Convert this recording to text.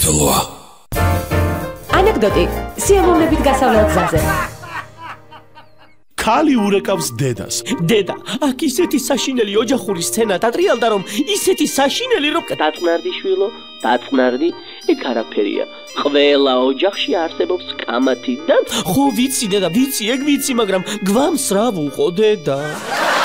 საქართველოა. ანეკდოტი სიამოვნებით გასავლელ გზაზე. ქალი ურეკავს დედას. დედა, აქ ისეთი საშინელი ოჯახური სცენა დატრიალდა, რომ ისეთი საშინელი, რომ დაწნარდი შვილო, დაწნარდი, ეგ არაფერია. ყველა ოჯახში არსებობს კამათი და ხო ვიცი დედა, ვიცი, ეგ ვიცი, მაგრამ გვამსრავ უყო დედა.